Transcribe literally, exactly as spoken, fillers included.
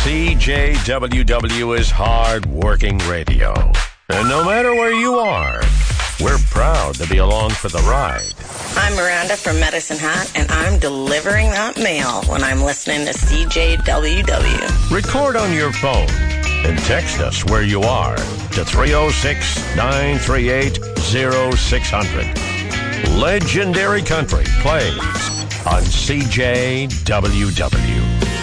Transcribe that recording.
C J W W is hard-working radio. And no matter where you are, we're proud to be along for the ride. I'm Miranda from Medicine Hat, and I'm delivering that mail when I'm listening to C J W W. Record on your phone and text us where you are to three oh six, nine three eight, oh six hundred. Legendary Country plays on C J W W.